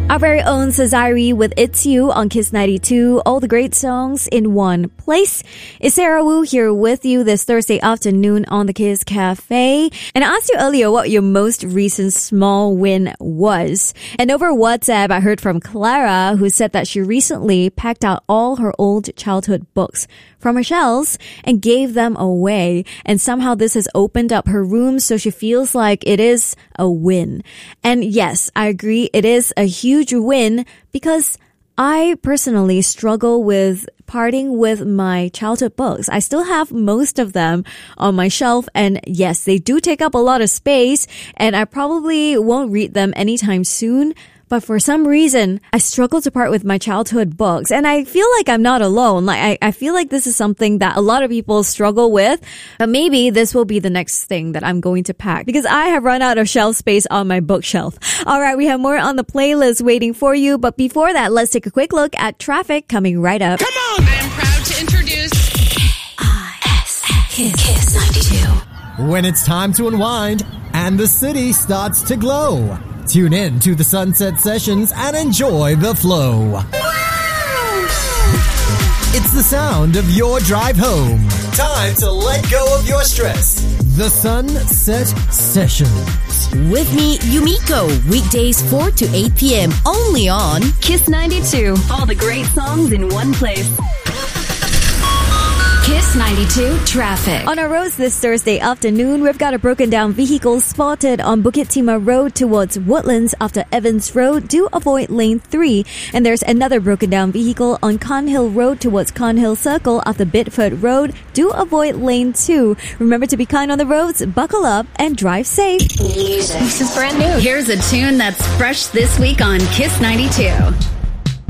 Our very own Cesare with It's You on Kiss 92. All the great songs in one place. It's Sarah Wu here with you this Thursday afternoon on the Kiss Cafe. And I asked you earlier what your most recent small win was. And over WhatsApp, I heard from Clara, who said that she recently packed out all her old childhood books from her shelves and gave them away. And somehow this has opened up her room, so she feels like it is a win. And yes, I agree, it is a huge win because I personally struggle with parting with my childhood books. I still have most of them on my shelf, and yes, they do take up a lot of space, and I probably won't read them anytime soon. But for some reason, I struggle to part with my childhood books. And I feel like I'm not alone. Like, I feel like this is something that a lot of people struggle with. But maybe this will be the next thing that I'm going to pack, because I have run out of shelf space on my bookshelf. All right, we have more on the playlist waiting for you. But before that, let's take a quick look at traffic coming right up. Come on! I am proud to introduce Kiss 92. When it's time to unwind and the city starts to glow, tune in to the Sunset Sessions and enjoy the flow. It's the sound of your drive home. Time to let go of your stress. The Sunset Sessions. With me, Yumiko, weekdays 4 to 8 p.m. only on Kiss 92. All the great songs in one place. Kiss 92 Traffic. On our roads this Thursday afternoon, we've got a broken down vehicle spotted on Bukit Timah Road towards Woodlands after Evans Road. Do avoid lane 3. And there's another broken down vehicle on Carnhill Road towards Carnhill Circle after Bidford Road. Do avoid lane 2. Remember to be kind on the roads, buckle up, and drive safe. Music. This is brand new. Here's a tune that's fresh this week on Kiss 92.